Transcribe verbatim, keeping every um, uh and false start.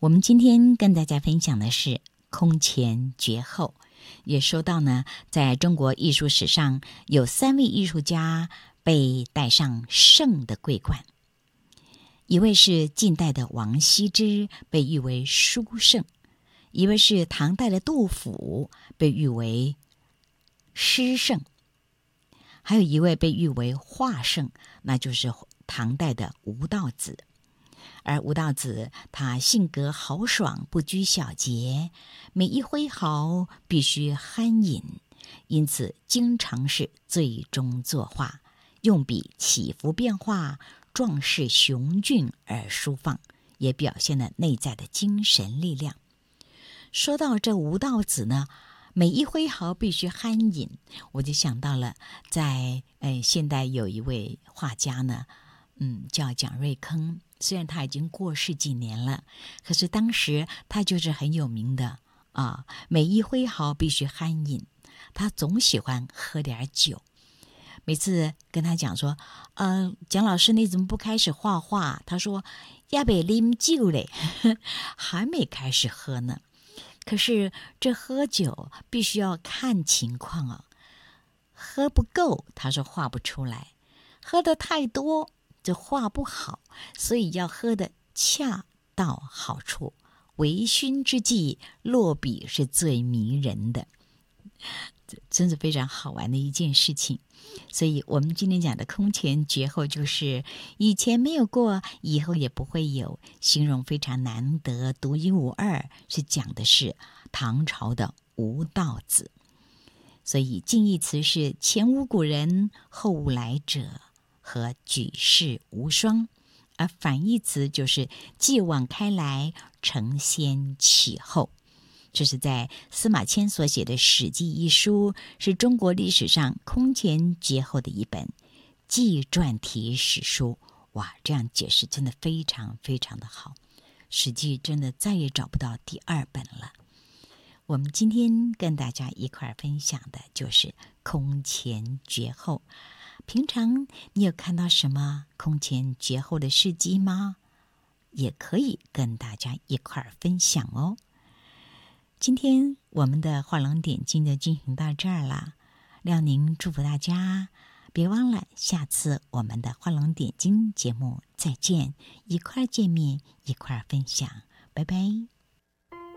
我们今天跟大家分享的是空前绝后，也说到呢，在中国艺术史上有三位艺术家被戴上圣的桂冠，一位是晋代的王羲之，被誉为书圣；一位是唐代的杜甫，被誉为诗圣；还有一位被誉为画圣，那就是唐代的吴道子。而吴道子他性格豪爽，不拘小节，每一挥毫必须酣饮，因此经常是醉中作画，用笔起伏变化，壮士雄峻而舒放，也表现了内在的精神力量。说到这吴道子呢，每一挥毫必须酣饮，我就想到了在呃现代有一位画家呢，嗯，叫蒋瑞铿。虽然他已经过世几年了，可是当时他就是很有名的啊，每一挥毫必须酣饮，他总喜欢喝点酒。每次跟他讲说，呃，蒋老师你怎么不开始画画？他说要被啉酒嘞，还没开始喝呢。可是这喝酒必须要看情况啊，喝不够，他说画不出来；喝得太多，就画不好，所以要喝得恰到好处。微醺之际，落笔是最迷人的，这真是非常好玩的一件事情。所以我们今天讲的空前绝后，就是以前没有过，以后也不会有，形容非常难得、独一无二，是讲的是唐朝的吴道子。所以近义词是前无古人，后无来者和举世无双，而反义词就是继往开来，承先启后。这是在司马迁所写的《史记》一书，是中国历史上空前绝后的一本纪传体史书。哇，这样解释真的非常非常的好，《史记》真的再也找不到第二本了。我们今天跟大家一块儿分享的就是空前绝后。平常你有看到什么空前绝后的事迹吗？也可以跟大家一块儿分享哦。今天我们的画龙点睛就进行到这儿了，廖宁祝福大家，别忘了下次我们的画龙点睛节目再见，一块儿见面，一块儿分享，拜拜。